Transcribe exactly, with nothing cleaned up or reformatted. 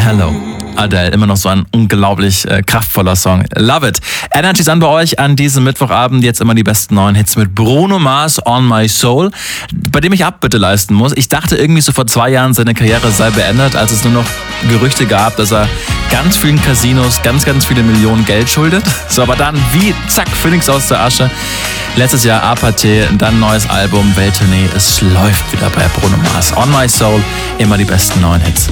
Hello. Adele, immer noch so ein unglaublich äh, kraftvoller Song. Love it. Energy ist an bei euch an diesem Mittwochabend. Jetzt immer die besten neuen Hits mit Bruno Mars, On My Soul, bei dem ich Abbitte leisten muss. Ich dachte irgendwie so vor zwei Jahren, seine Karriere sei beendet, als es nur noch Gerüchte gab, dass er ganz vielen Casinos ganz, ganz viele Millionen Geld schuldet. So, aber dann wie, zack, Phoenix aus der Asche. Letztes Jahr Apathy, dann neues Album, Welttournee. Es läuft wieder bei Bruno Mars. On My Soul, immer die besten neuen Hits.